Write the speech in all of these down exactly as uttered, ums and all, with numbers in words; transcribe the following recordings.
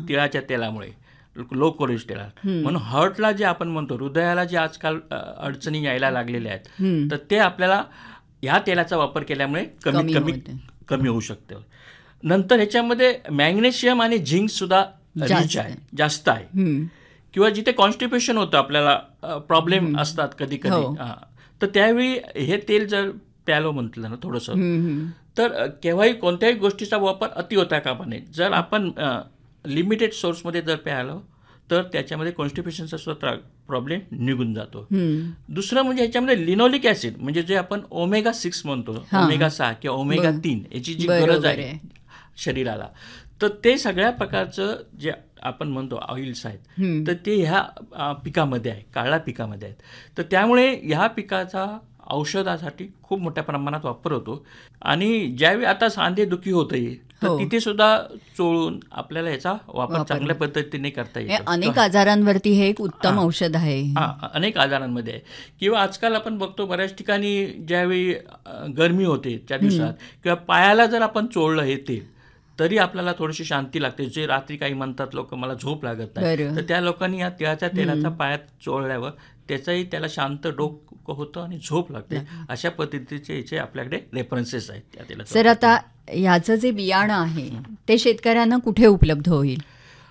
तिळाच्या तेलामुळे, low cholesterol. म्हणून हार्टला जे आपण म्हणतो, हृदयाला जे आजकाल अडचणी यायला लागलेल्या आहेत, तर ते आपल्याला ह्या तेलाचा वापर केल्यामुळे कमी कमी कमी होऊ शकते. नंतर ह्याच्यामध्ये मॅग्नेशियम आणि झिंक सुद्धा रिच आहे, जास्त आहे. किंवा जिथे कॉन्स्टिपेशन होतं, आपल्याला प्रॉब्लेम असतात कधी कधी, तर त्यावेळी हे तेल जर प्यालो म्हटलं ना थोडंसं, तर केव्हाही कोणत्याही गोष्टीचा वापर अति होता कामा नये. जर आपण लिमिटेड सोर्समध्ये जर प्यालो तर त्याच्यामध्ये कॉन्स्टिपेशनचा सुद्धा प्रॉब्लेम निघून जातो. दुसरं म्हणजे ह्याच्यामध्ये लिनोलिक ॲसिड, म्हणजे जे आपण ओमेगा सिक्स म्हणतो, ओमेगा सहा किंवा ओमेगा तीन, याची जी गरज आहे शरीराला, तर ते सगळ्या प्रकारचं जे आपण म्हणतो ऑइल्स आहेत, तर ते ह्या पिकामध्ये आहे, काळ्या पिकामध्ये आहेत. तर त्यामुळे ह्या पिकाचा औषधासाठी खूप मोठ्या प्रमाणात वापर होतो. आणि ज्यावेळी आता सांधेदुखी होते, तर तिथे सुद्धा चोळून आपल्याला याचा वापर चांगल्या पद्धतीने करता येतो. अनेक आजारांवरती हे एक उत्तम औषध आहे. हां, अनेक आजारांमध्ये आहे. किंवा आजकाल आपण बघतो बऱ्याच ठिकाणी ज्यावेळी गरमी होते त्या दिवसात, किंवा पायाला जर आपण चोळलं हे तेल, तरी आपल्याला थोडीशी शांती लागते. जे रात्री काही म्हणतात लोक मला झोप लागत नाही, तर त्या लोकांनी या तिळाच्या तेलाचा पायात चोळल्यावर त्याचाही त्याला शांत डोकं होतं आणि झोप लागते. अशा पद्धतीचे याचे आपल्याकडे रेफरन्सेस आहेत त्या तेलाचे. सर, आता ह्याचं जे बियाणं आहे ते शेतकऱ्यांना कुठे उपलब्ध होईल?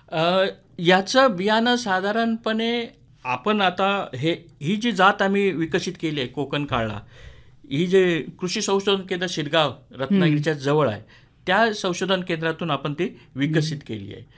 याचं बियाणं साधारणपणे आपण आता हे ही जी जात आम्ही विकसित केली आहे कोकण काळा, ही जे कृषी संशोधन केंद्र शिरगाव रत्नागिरीच्या जवळ आहे, त्या संशोधन केंद्रातून आपण ती विकसित केली आहे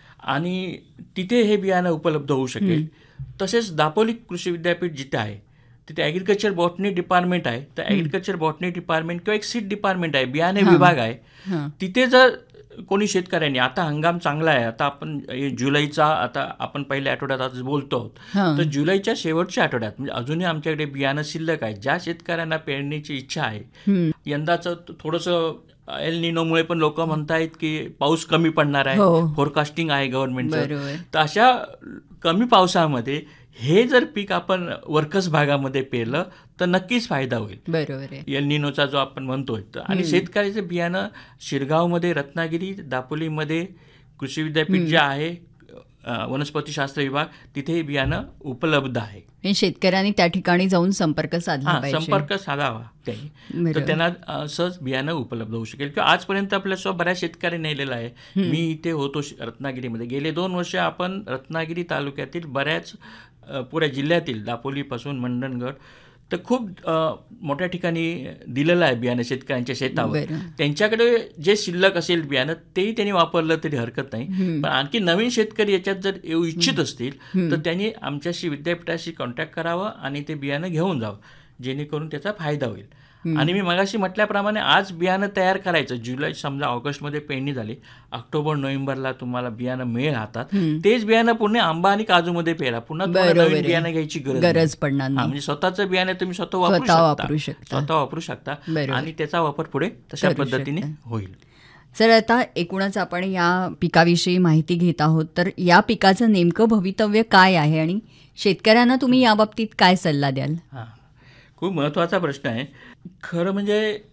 आणि तिथे हे बियाणं उपलब्ध होऊ शकेल. तसेच दापोली कृषी विद्यापीठ जिथे आहे तिथे ॲग्रिकल्चर बॉटनी डिपार्टमेंट आहे, तर ॲग्रिकल्चर बॉटनी डिपार्टमेंट किंवा एक सीड डिपार्टमेंट आहे, बियाणे विभाग आहे. तिथे जर कोणी शेतकऱ्यांनी, आता हंगाम चांगला आहे, आता आपण जुलैचा आता आपण पहिल्या आठवड्यात आज बोलतो आहोत, तर जुलैच्या शेवटच्या आठवड्यात म्हणजे अजूनही आमच्याकडे बियाणं शिल्लक आहे. ज्या शेतकऱ्यांना पेरण्याची इच्छा आहे, यंदाचं थोडंसं एल निनोमुळे पण लोक म्हणतायत की पाऊस कमी पडणार आहे, फोरकास्टिंग आहे गव्हर्नमेंटचं, तर अशा कमी पावसामध्ये हे जर पीक आपण वर्कस भागामध्ये पेरलं तर नक्कीच फायदा होईल. बरोबर, एल निनोचा जो आपण म्हणतोय. आणि शेतकऱ्याचं बियाणं शिरगावमध्ये, रत्नागिरी, दापोलीमध्ये कृषी विद्यापीठ जे आहे, वनस्पतीशास्त्र विभाग, तिथे बियाणं उपलब्ध आहे. शेतकऱ्यांनी त्या ठिकाणी जाऊन संपर्क साधला पाहिजे, संपर्क साधावा त्यांनी, तर त्यांना सहज बियाणं उपलब्ध होऊ शकेल. किंवा आजपर्यंत आपल्यासोबत बऱ्याच शेतकरी नेलेला आहे. मी इथे होतो रत्नागिरीमध्ये, गेले दोन वर्ष आपण रत्नागिरी तालुक्यातील बऱ्याच पुऱ्या जिल्ह्यातील दापोलीपासून मंडणगड तर खूप मोठ्या ठिकाणी दिलेलं आहे बियाणं शेतकऱ्यांच्या शेतावर. त्यांच्याकडे जे शिल्लक असेल बियाणं तेही त्यांनी वापरलं तरी हरकत नाही. पण आणखी नवीन शेतकरी याच्यात जर येऊ इच्छित असतील तर त्यांनी आमच्याशी विद्यापीठाशी कॉन्टॅक्ट करावं आणि ते बियाणं घेऊन जावं, जेणेकरून त्याचा फायदा होईल. आणि मी मगाशी म्हटल्याप्रमाणे आज बियाणं तयार करायचं, जुलै समजा ऑगस्टमध्ये पेरणी झाली, ऑक्टोबर नोव्हेंबरला तुम्हाला बियाणं मिळेल हातात, तेच बियाणं पुणे आंबा आणि काजूमध्ये पेरा, पुन्हा नवीन बियाणं घ्यायची गरज पडणार नाही. म्हणजे स्वतःचं बियाणं तुम्ही स्वतः वापरू शकता स्वतः वापरू शकता आणि त्याचा वापर पुढे तशा पद्धतीने होईल. सर, आता एकूणच आपण या पिकाविषयी माहिती घेत आहोत, तर या पिकाचं नेमकं भवितव्य काय आहे आणि शेतकऱ्यांना तुम्ही याबाबतीत काय सल्ला द्याल? हां, खूप महत्त्वाचा प्रश्न आहे. खरं म्हणजे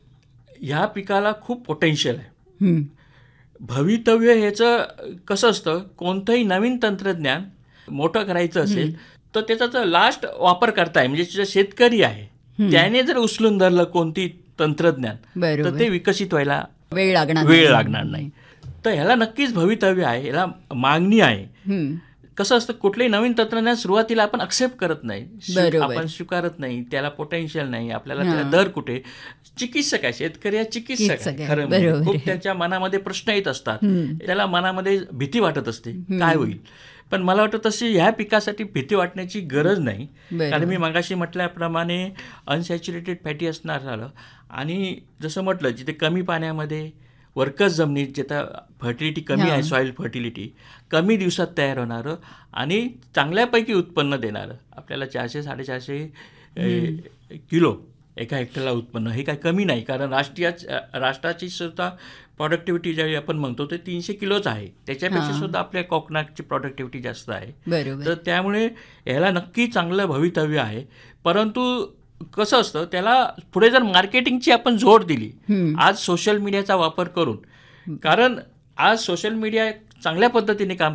ह्या पिकाला खूप पोटेन्शियल आहे. भवितव्य ह्याचं कसं असतं, कोणतंही नवीन तंत्रज्ञान मोठं करायचं असेल तर त्याचा लास्ट वापर करताय, म्हणजे जे शेतकरी आहे त्याने जर उचलून धरलं कोणती तंत्रज्ञान, तर ते विकसित व्हायला वेळ लागणार वेळ लागणार नाही. तर ह्याला नक्कीच भवितव्य आहे, ह्याला मागणी आहे. कसं असतं, कुठलंही नवीन तंत्रज्ञान सुरुवातीला आपण एक्सेप्ट करत नाही, आपण स्वीकारत नाही, त्याला पोटेन्शियल नाही, आपल्याला त्याला दर कुठे. चिकित्सक आहे, शेतकरी चिकित्सक आहे खरं म्हणजे, खूप त्याच्या मनामध्ये प्रश्न येत असतात, त्याला मनामध्ये भीती वाटत असते काय होईल. पण मला वाटतं तशी ह्या पिकासाठी भीती वाटण्याची गरज नाही. कारण मी मगाशी म्हटल्याप्रमाणे अनसॅच्युरेटेड फॅटी असणार झालं, आणि जसं म्हटलं जिथे कमी पाण्यामध्ये वर्कस जमिनीत जिथं फर्टिलिटी कमी आहे, सॉईल फर्टिलिटी कमी दिवसात तयार होणारं आणि चांगल्यापैकी उत्पन्न देणारं, आपल्याला चारशे साडेचारशे किलो एका हेक्टरला उत्पन्न, हे काय कमी नाही. कारण राष्ट्रीय राष्ट्राची सुद्धा प्रॉडक्टिव्हिटी ज्यावेळी आपण म्हणतो ते तीनशे किलोच आहे, त्याच्यापेक्षा सुद्धा आपल्या कोकणाची प्रॉडक्टिव्हिटी जास्त आहे. तर त्यामुळे ह्याला नक्की चांगलं भवितव्य आहे. परंतु कसं असतं, त्याला पुढे जर मार्केटिंगची आपण जोड दिली आज सोशल मीडियाचा वापर करून, कारण आज सोशल मीडिया चांगल्या पद्धतीने काम